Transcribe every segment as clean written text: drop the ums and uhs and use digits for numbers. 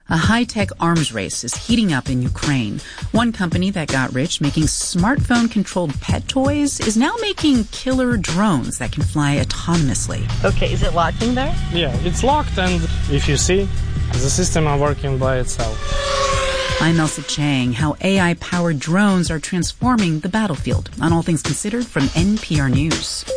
A high-tech arms race is heating up in Ukraine. One company that got rich making smartphone-controlled pet toys is now making killer drones that can fly autonomously. Okay, is it locking there? Yeah, it's locked, and if you see, the system are working by itself. I'm Elsa Chang. How AI-powered drones are transforming the battlefield. On All Things Considered from NPR News.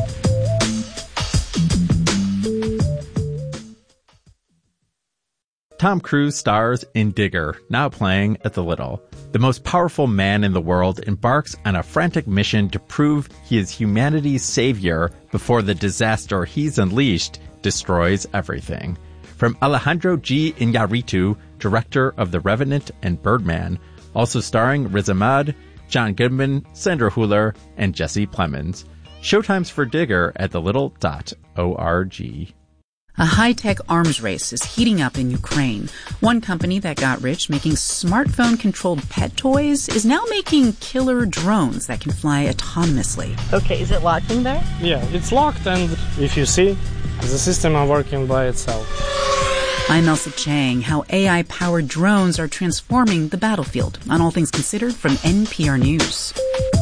Tom Cruise stars in Digger, now playing at the Little. The most powerful man in the world embarks on a frantic mission to prove he is humanity's savior before the disaster he's unleashed destroys everything. From Alejandro G. Iñárritu, director of The Revenant and Birdman, also starring Riz Ahmed, John Goodman, Sandra Hüller, and Jesse Plemons. Showtimes for Digger at thelittle.org. A high-tech arms race is heating up in Ukraine. One company that got rich making smartphone-controlled pet toys is now making killer drones that can fly autonomously. Okay, is it locking there? Yeah, it's locked, and if you see, the system are working by itself. I'm Elsa Chang. How AI-powered drones are transforming the battlefield. On All Things Considered from NPR News.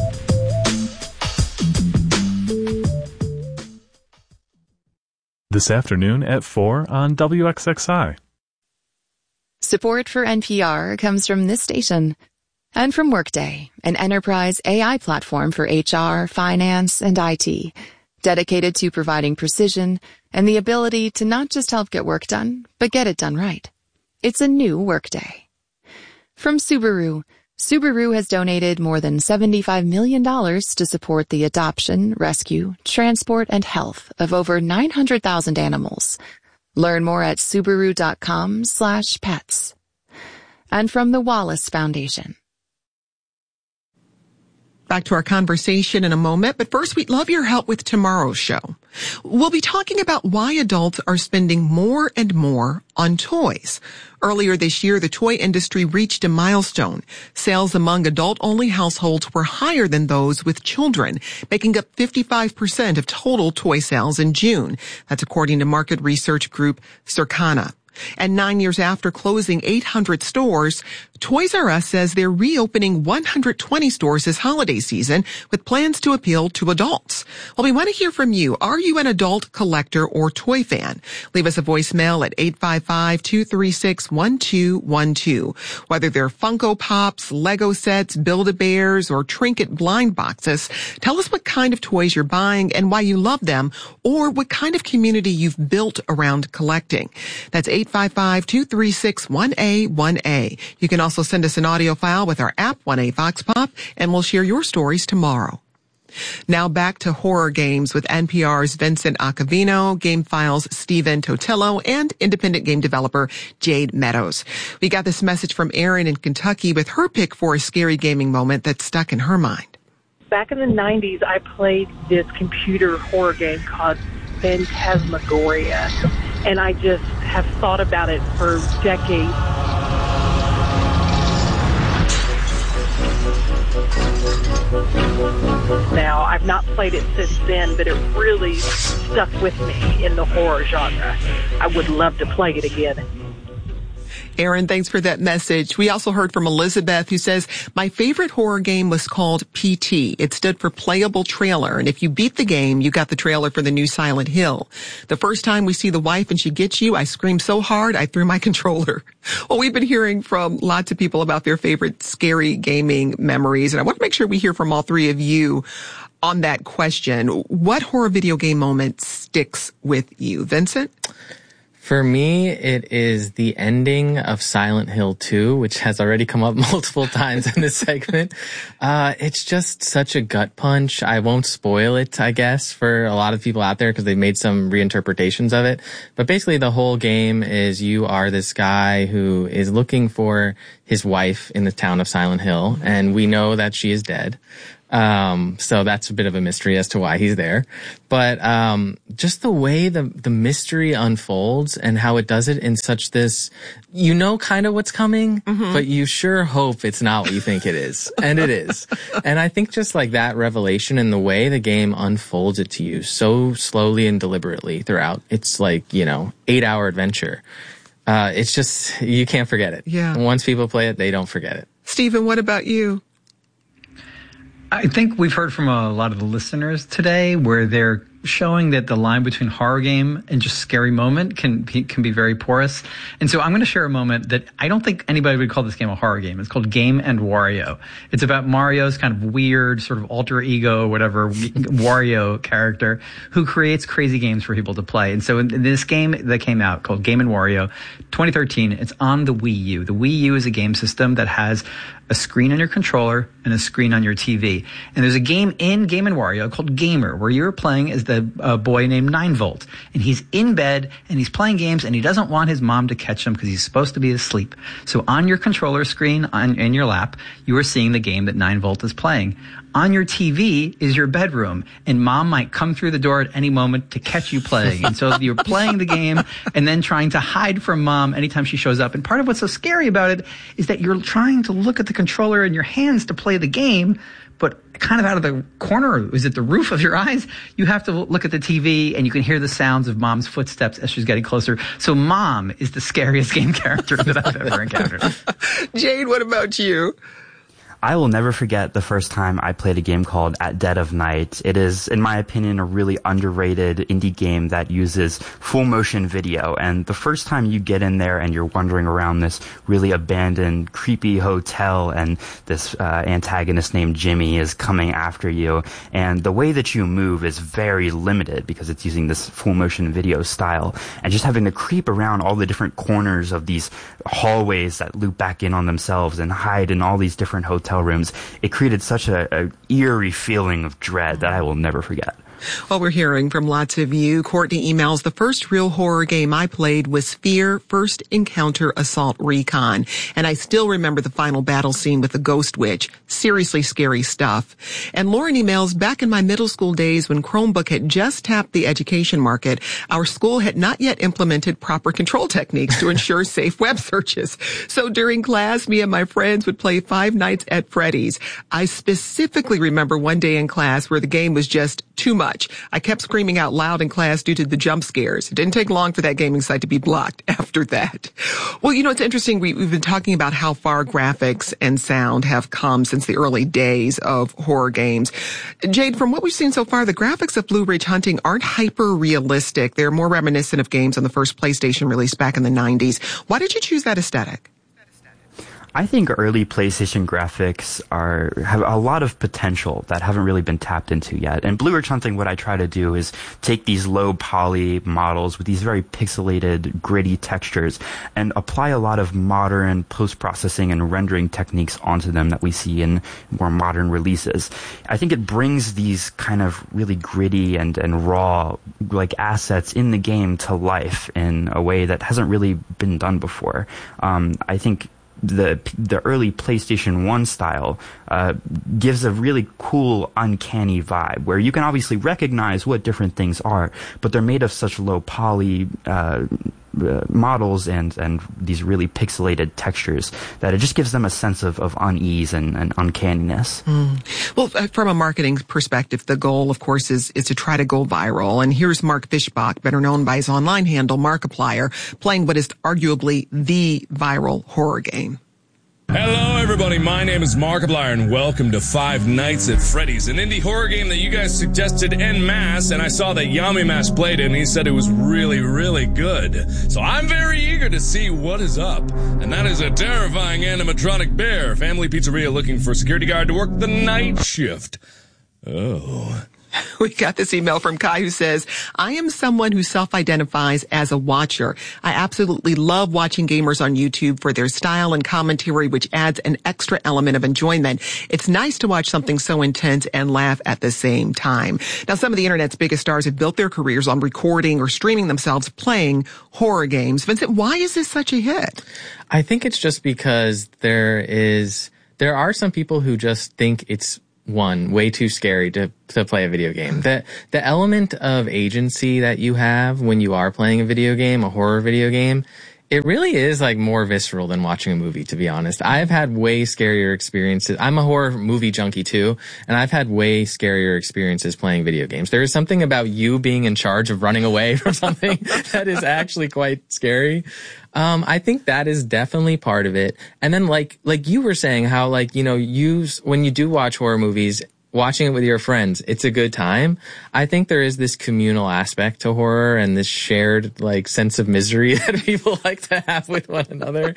This afternoon at 4 on WXXI. Support for NPR comes from this station and from Workday, an enterprise AI platform for HR, finance, and IT, dedicated to providing precision and the ability to not just help get work done, but get it done right. It's a new Workday. From Subaru, Subaru has donated more than $75 million to support the adoption, rescue, transport, and health of over 900,000 animals. Learn more at Subaru.com/pets. And from the Wallace Foundation. Back to our conversation in a moment, but first we'd love your help with tomorrow's show. We'll be talking about why adults are spending more and more on toys. Earlier this year, the toy industry reached a milestone. Sales among adult-only households were higher than those with children, making up 55% of total toy sales in June. That's according to market research group Circana. And 9 years after closing 800 stores, Toys R Us says they're reopening 120 stores this holiday season with plans to appeal to adults. Well, we want to hear from you. Are you an adult collector or toy fan? Leave us a voicemail at 855-236-1212. Whether they're Funko Pops, Lego sets, Build-A-Bears, or Trinket blind boxes, tell us what kind of toys you're buying and why you love them, or what kind of community you've built around collecting. That's 855-236-1A1A. You can also send us an audio file with our app, 1A Vox Pop, and we'll share your stories tomorrow. Now back to horror games with NPR's Vincent Acavino, GameFile's Stephen Totillo, and independent game developer Jade Meadows. We got this message from Erin in Kentucky with her pick for a scary gaming moment that stuck in her mind. Back in the 90s, I played this computer horror game called Phantasmagoria, and I just have thought about it for decades. Now, I've not played it since then, but it really stuck with me in the horror genre. I would love to play it again. Aaron, thanks for that message. We also heard from Elizabeth, who says, my favorite horror game was called PT. It stood for Playable Trailer. And if you beat the game, you got the trailer for the new Silent Hill. The first time we see the wife and she gets you, I screamed so hard, I threw my controller. Well, we've been hearing from lots of people about their favorite scary gaming memories. And I want to make sure we hear from all three of you on that question. What horror video game moment sticks with you? Vincent? For me, it is the ending of Silent Hill 2, which has already come up multiple times in this segment. It's just such a gut punch. I won't spoil it, I guess, for a lot of people out there because they've made some reinterpretations of it. But basically, the whole game is you are this guy who is looking for his wife in the town of Silent Hill, and we know that she is dead. So that's a bit of a mystery as to why he's there. But, just the way the mystery unfolds and how it does it in such this, you know, kind of what's coming, but you sure hope it's not what you think it is. And it is. And I think just like that revelation and the way the game unfolds it to you so slowly and deliberately throughout, it's like, 8-hour adventure. It's just, you can't forget it. Yeah. Once people play it, they don't forget it. Stephen, what about you? I think we've heard from a lot of the listeners today where they're showing that the line between horror game and just scary moment can be very porous. And so I'm going to share a moment that I don't think anybody would call this game a horror game. It's called Game and Wario. It's about Mario's kind of weird sort of alter ego, whatever, Wario character who creates crazy games for people to play. And so in this game that came out called Game and Wario, 2013, it's on the Wii U. The Wii U is a game system that has a screen on your controller and a screen on your TV. And there's a game in Game & Wario called Gamer, where you're playing as the boy named 9Volt. And he's in bed and he's playing games and he doesn't want his mom to catch him because he's supposed to be asleep. So on your controller screen in your lap, you are seeing the game that 9Volt is playing. On your TV is your bedroom, and mom might come through the door at any moment to catch you playing. And so you're playing the game and then trying to hide from mom anytime she shows up. And part of what's so scary about it is that you're trying to look at the controller in your hands to play the game, but kind of out of the corner, is it the roof of your eyes? You have to look at the TV and you can hear the sounds of mom's footsteps as she's getting closer. So mom is the scariest game character that I've ever encountered. Jade, what about you? I will never forget the first time I played a game called At Dead of Night. It is, in my opinion, a really underrated indie game that uses full motion video. And the first time you get in there and you're wandering around this really abandoned, creepy hotel and this antagonist named Jimmy is coming after you. And the way that you move is very limited because it's using this full motion video style. And just having to creep around all the different corners of these hallways that loop back in on themselves and hide in all these different hotel rooms, it created such a eerie feeling of dread that I will never forget. Well, we're hearing from lots of you. Courtney emails, the first real horror game I played was Fear First Encounter Assault Recon. And I still remember the final battle scene with the Ghost Witch. Seriously scary stuff. And Lauren emails, back in my middle school days when Chromebook had just tapped the education market, our school had not yet implemented proper control techniques to ensure safe web searches. So during class, me and my friends would play Five Nights at Freddy's. I specifically remember one day in class where the game was just too much. I kept screaming out loud in class due to the jump scares. It didn't take long for that gaming site to be blocked after that. Well, you know, it's interesting. We've been talking about how far graphics and sound have come since the early days of horror games. Jade, from what we've seen so far, the graphics of Blue Ridge Hunting aren't hyper realistic. They're more reminiscent of games on the first PlayStation release back in the 90s. Why did you choose that aesthetic? I think early PlayStation graphics have a lot of potential that haven't really been tapped into yet. And Blue Ridge Hunting, what I try to do is take these low poly models with these very pixelated, gritty textures and apply a lot of modern post-processing and rendering techniques onto them that we see in more modern releases. I think it brings these kind of really gritty and raw like assets in the game to life in a way that hasn't really been done before. I think the early PlayStation 1 style gives a really cool, uncanny vibe where you can obviously recognize what different things are, but they're made of such low poly models and these really pixelated textures that it just gives them a sense of unease and uncanniness. Well, from a marketing perspective, the goal, of course, is to try to go viral. And here's Mark Fischbach, better known by his online handle, Markiplier, playing what is arguably the viral horror game. Hello, everybody. My name is Markiplier, and welcome to Five Nights at Freddy's, an indie horror game that you guys suggested en masse, and I saw that Yamimash played it, and he said it was really, really good. So I'm very eager to see what is up, and that is a terrifying animatronic bear, family pizzeria looking for a security guard to work the night shift. Oh. We got this email from Kai who says, I am someone who self-identifies as a watcher. I absolutely love watching gamers on YouTube for their style and commentary, which adds an extra element of enjoyment. It's nice to watch something so intense and laugh at the same time. Now, some of the internet's biggest stars have built their careers on recording or streaming themselves playing horror games. Vincent, why is this such a hit? I think it's just because there are some people who just think it's way too scary to play a video game. The element of agency that you have when you are playing a video game, a horror video game, It really is like more visceral than watching a movie, to be honest. I've had way scarier experiences. I'm a horror movie junkie too, and I've had way scarier experiences playing video games. There is something about you being in charge of running away from something that is actually quite scary. I think that is definitely part of it. And then like you were saying how like, you know, when you do watch horror movies, watching it with your friends, it's a good time. I think there is this communal aspect to horror and this shared like sense of misery that people like to have with one another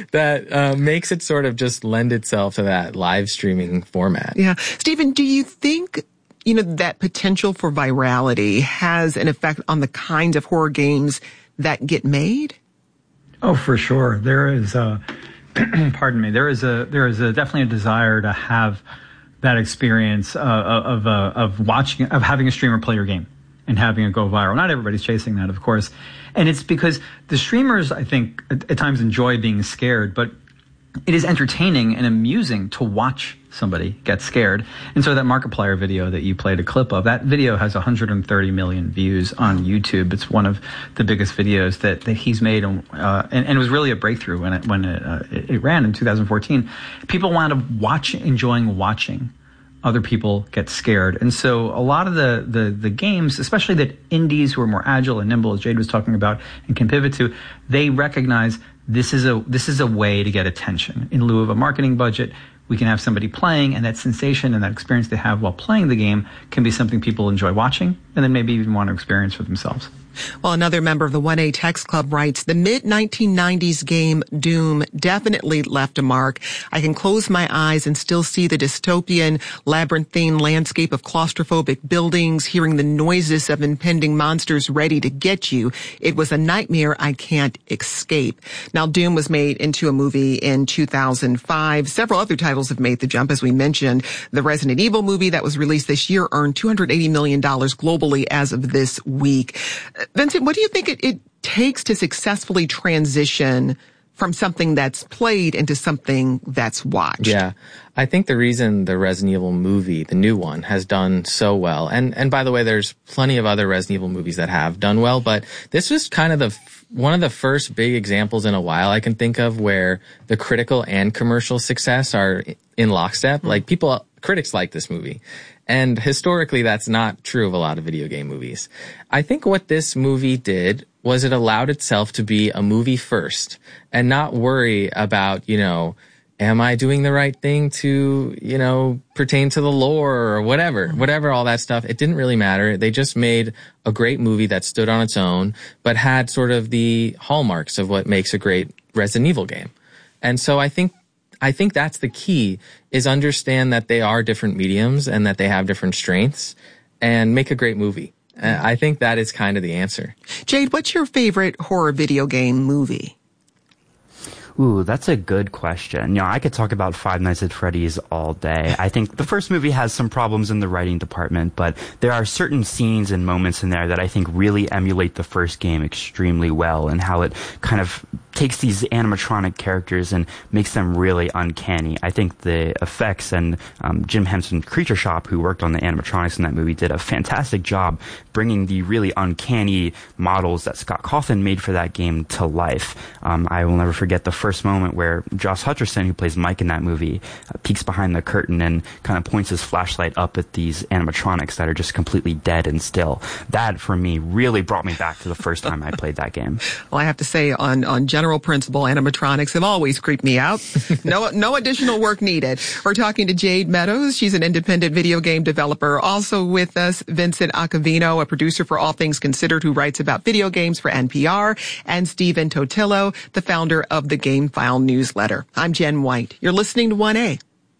that makes it sort of just lend itself to that live streaming format. Yeah. Stephen, do you think, you know, that potential for virality has an effect on the kinds of horror games that get made? Oh, for sure. There is pardon me. There is definitely a desire to have that experience of having a streamer play your game and having it go viral. Not everybody's chasing that, of course. And it's because the streamers, I think, at times enjoy being scared, but it is entertaining and amusing to watch somebody get scared. And so that Markiplier video that you played a clip of, that video has 130 million views on YouTube. It's one of the biggest videos that he's made, and it was really a breakthrough when it ran in 2014. People wound up enjoying watching other people get scared. And so a lot of the games, especially that indies who are more agile and nimble, as Jade was talking about, and can pivot to, they recognize this is a way to get attention. In lieu of a marketing budget, we can have somebody playing, and that sensation and that experience they have while playing the game can be something people enjoy watching and then maybe even want to experience for themselves. Well, another member of the 1A Text Club writes, the mid-1990s game Doom definitely left a mark. I can close my eyes and still see the dystopian, labyrinthine landscape of claustrophobic buildings, hearing the noises of impending monsters ready to get you. It was a nightmare I can't escape. Now, Doom was made into a movie in 2005. Several other titles have made the jump, as we mentioned. The Resident Evil movie that was released this year earned $280 million globally as of this week. Vincent, what do you think it takes to successfully transition from something that's played into something that's watched? Yeah. I think the reason the Resident Evil movie, the new one, has done so well, and by the way, there's plenty of other Resident Evil movies that have done well, but this was kind of one of the first big examples in a while I can think of where the critical and commercial success are in lockstep. Like critics like this movie. And historically, that's not true of a lot of video game movies. I think what this movie did was it allowed itself to be a movie first and not worry about, you know, am I doing the right thing to, you know, pertain to the lore or whatever, all that stuff. It didn't really matter. They just made a great movie that stood on its own, but had sort of the hallmarks of what makes a great Resident Evil game. And so I think that's the key, is understand that they are different mediums and that they have different strengths, and make a great movie. I think that is kind of the answer. Jade, what's your favorite horror video game movie? Ooh, that's a good question. You know, I could talk about Five Nights at Freddy's all day. I think the first movie has some problems in the writing department, but there are certain scenes and moments in there that I think really emulate the first game extremely well, and how it kind of takes these animatronic characters and makes them really uncanny. I think the effects and Jim Henson Creature Shop, who worked on the animatronics in that movie, did a fantastic job bringing the really uncanny models that Scott Cawthon made for that game to life. I will never forget the first moment where Josh Hutcherson, who plays Mike in that movie, peeks behind the curtain and kind of points his flashlight up at these animatronics that are just completely dead and still. That, for me, really brought me back to the first time I played that game. Well, I have to say, on general principle, animatronics have always creeped me out. No additional work needed. We're talking to Jade Meadows. She's an independent video game developer. Also with us, Vincent Acavino, a producer for All Things Considered, who writes about video games for NPR, and Stephen Totillo, the founder of the Game File newsletter. I'm Jen White. You're listening to 1A.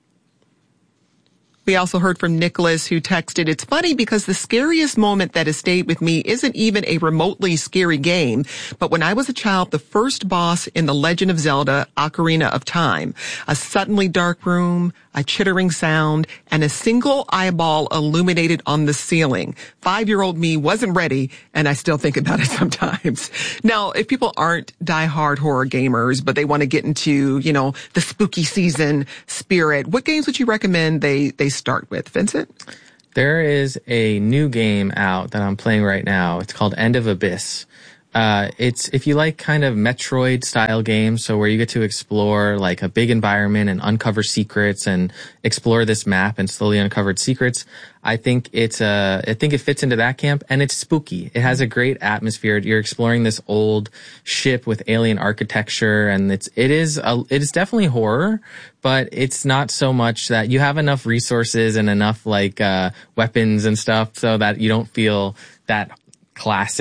We also heard from Nicholas, who texted, it's funny because the scariest moment that has stayed with me isn't even a remotely scary game, but when I was a child, the first boss in The Legend of Zelda, Ocarina of Time, a suddenly dark room, a chittering sound, and a single eyeball illuminated on the ceiling. 5-year-old me wasn't ready, and I still think about it sometimes. Now, if people aren't diehard horror gamers, but they want to get into, you know, the spooky season spirit, what games would you recommend they start with, Vincent? There is a new game out that I'm playing right now. It's called End of Abyss, It's, if you like kind of Metroid style games, so where you get to explore like a big environment and uncover secrets and explore this map and slowly uncovered secrets, I think it fits into that camp, and it's spooky. It has a great atmosphere. You're exploring this old ship with alien architecture, and it is definitely horror, but it's not so much that you have enough resources and enough like weapons and stuff so that you don't feel that classic